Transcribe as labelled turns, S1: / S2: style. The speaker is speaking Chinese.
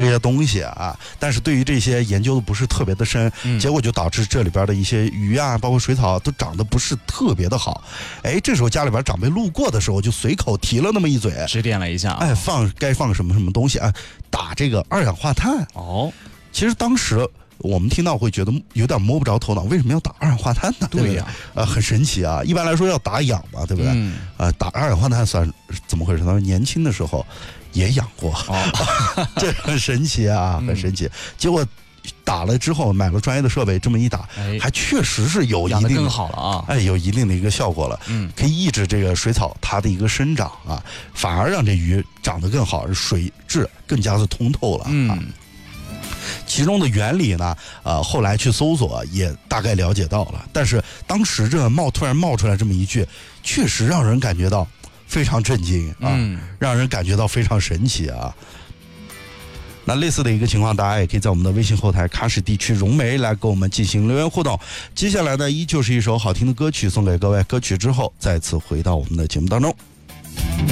S1: 些东西啊，但是对于这些研究的不是特别的深，结果就导致这里边的一些鱼啊，包括水草都长得不是特别的好。哎，这时候家里边长辈路过的时候，就随口提了那么一嘴，
S2: 指点了一下，
S1: 哎，该放什么什么东西啊，打这个二氧化碳。
S2: 哦，
S1: 其实当时我们听到会觉得有点摸不着头脑，为什么要打二氧化碳呢？
S2: 对呀，
S1: 很神奇啊。一般来说要打氧嘛，对不对？打二氧化碳算怎么回事？他说年轻的时候也养过，这很神奇啊，很神奇。结果打了之后，买了专业的设备，这么一打，还确实是有一定
S2: 更好了啊，
S1: 哎，有一定的一个效果了。可以抑制这个水草它的一个生长啊，反而让这鱼长得更好，水质更加的通透了啊。其中的原理呢，后来去搜索也大概了解到了，但是当时突然冒出来这么一句，确实让人感觉到非常震惊啊，让人感觉到非常神奇啊。那类似的一个情况，大家也可以在我们的微信后台喀什地区融媒来跟我们进行留言互动。接下来呢，依旧是一首好听的歌曲送给各位，歌曲之后再次回到我们的节目当中。